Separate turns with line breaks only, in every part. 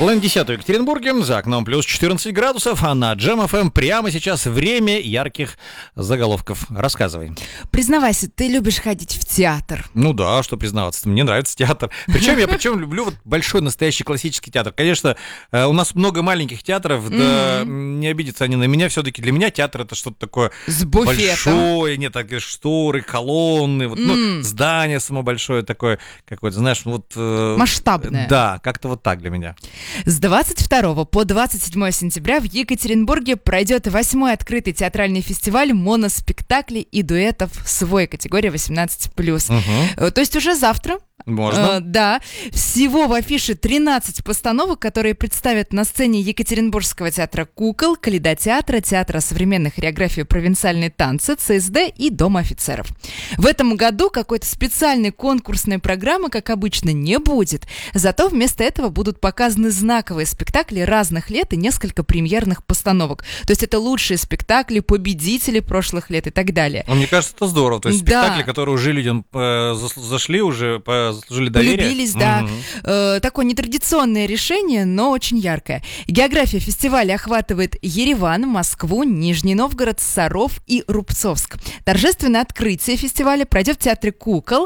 Половина 10 в Екатеринбурге, за окном плюс 14 градусов, а на Джем ФМ прямо сейчас время ярких заголовков. Рассказывай.
Признавайся, ты любишь ходить в театр?
Ну да, что признаваться, мне нравится театр. Причем я люблю вот большой настоящий классический театр. Конечно, у нас много маленьких театров, да не обидятся они на меня, все-таки для меня театр это что-то такое
с буфетом.
Большое, нет, такие шторы, колонны, вот, здание само большое такое, какое-то, знаешь, вот...
масштабное.
Да, как-то вот так для меня.
С 22 по 27 сентября в Екатеринбурге пройдет 8-й открытый театральный фестиваль моноспектаклей и дуэтов «Свой», категория 18+. То есть уже завтра.
Можно.
Да. Всего в афише 13 постановок, которые представят на сцене Екатеринбургского театра кукол, Калейдотеатра, Театра современной хореографии «Провинциальные танцы», ЦСД и Дома офицеров. В этом году какой-то специальной конкурсной программы, как обычно, не будет. Зато вместо этого будут показаны знаковые спектакли разных лет и несколько премьерных постановок. То есть это лучшие спектакли, победители прошлых лет и так далее.
Мне кажется, это здорово. То есть спектакли, которые уже людям зашли, уже заслужили доверие.
Полюбились, да. Такое нетрадиционное решение, но очень яркое. География фестиваля охватывает Ереван, Москву, Нижний Новгород, Саров и Рубцовск. Торжественное открытие фестиваля пройдет в Театре кукол.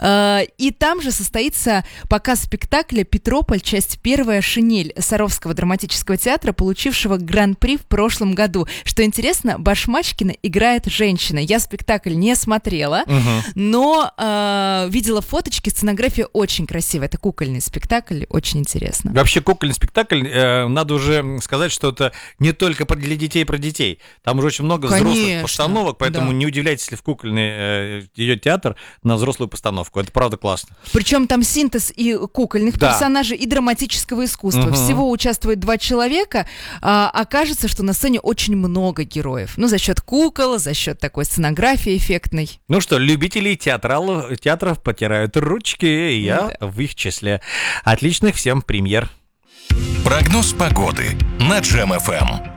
И там же состоится показ спектакля «Петрополь. Часть первая. Шинель» Саровского драматического театра, получившего гран-при в прошлом году. Что интересно, Башмачкина играет женщина. Я спектакль не смотрела, но видела фоточки, сценография очень красивая. Это кукольный спектакль, очень интересно.
Вообще кукольный спектакль, надо уже сказать, что это не только для детей, про детей. Там уже очень много взрослых постановок, поэтому не удивляйтесь, если в кукольный идет театр на взрослую постановку. Это правда классно.
Причем там синтез и кукольных персонажей, и драматического искусства. Всего участвует 2 человека, а кажется, что на сцене очень много героев. Ну, за счет кукол, за счет такой сценографии эффектной.
Ну что, любители театров потирают ручки, и я в их числе. Отличных всем премьер.
Прогноз погоды на Джем ФМ.